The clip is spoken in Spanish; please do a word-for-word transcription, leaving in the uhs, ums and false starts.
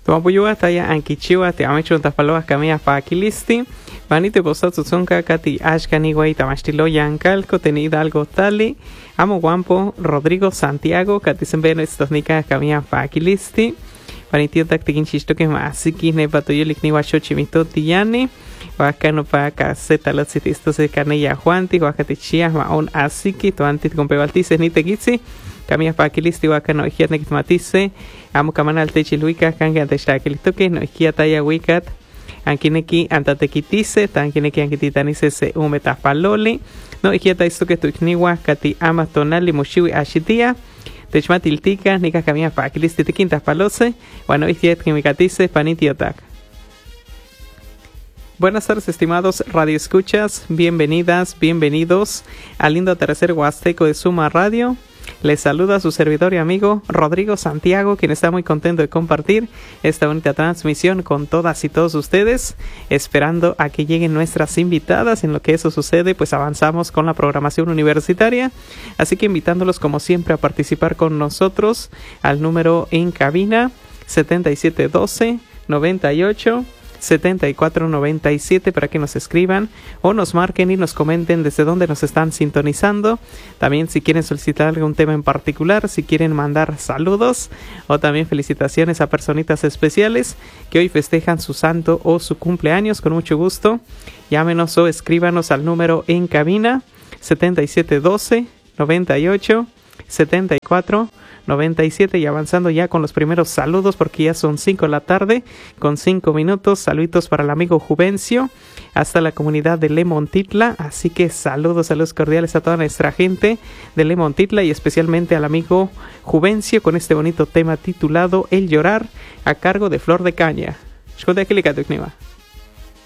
Tuapuyua taya ankichiwa te amechu tapaloa kamia pakilisti. Vanite posatsu sonka kati ashkani guay tamastilo yancalco tenida algo tali. Amo guampo Rodrigo Santiago kati sembeno estosnika kamia pakilisti. Vanitio taktikin chistoke masiki ne patoyolik ni washochimito tiyani. Wakano pa caseta los sitistos de canella juanti, wakatichia maon asiki, tu antit compevaltice ni tegitsi. Kamia pakilisti wakano hiat nekitmatise. Amo kamanal techiluika kanga anteshtakilitoke no hiat aya wikat. Ankineki antatekitise, tankineki ankititanise se umetapaloli. No hiat istoke tuikniwa kati ama tonali mushiwi ashitia. Techmatiltika, nika kamia pakilisti tikintas palose. Bueno, hiat kimikatise panitiotak. Buenas tardes, estimados radioescuchas, bienvenidas, bienvenidos al lindo atardecer huasteco de Suma Radio. Les saluda su servidor y amigo Rodrigo Santiago, quien está muy contento de compartir esta bonita transmisión con todas y todos ustedes, esperando a que lleguen nuestras invitadas. En lo que eso sucede, pues avanzamos con la programación universitaria, así que invitándolos como siempre a participar con nosotros al número en cabina setenta y siete doce noventa y ocho setenta y cuatro noventa y siete para que nos escriban o nos marquen y nos comenten desde dónde nos están sintonizando. También si quieren solicitar algún tema en particular, si quieren mandar saludos o también felicitaciones a personitas especiales que hoy festejan su santo o su cumpleaños, con mucho gusto llámenos o escríbanos al número en cabina setenta y siete doce noventa y ocho setenta y cuatro noventa y siete y avanzando ya con los primeros saludos porque ya son cinco de la tarde con cinco minutos. Saluditos para el amigo Juvencio hasta la comunidad de Lemontitla, así que saludos, saludos cordiales a toda nuestra gente de Lemontitla y especialmente al amigo Juvencio con este bonito tema titulado El Llorar a cargo de Flor de Caña. Shkoda Kilika Tukniwa.